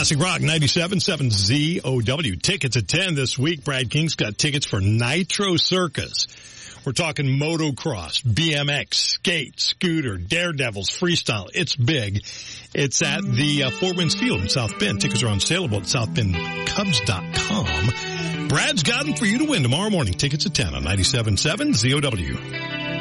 Classic Rock 97.7 ZOW. Tickets at 10 this week. Brad King's got tickets for Nitro Circus. We're talking motocross, BMX, skate, scooter, daredevils, freestyle. It's big. It's at the Fort Winds Field in South Bend. Tickets are on saleable at southbendcubs.com. Brad's got them for you to win tomorrow morning. Tickets at 10 on 97.7 ZOW.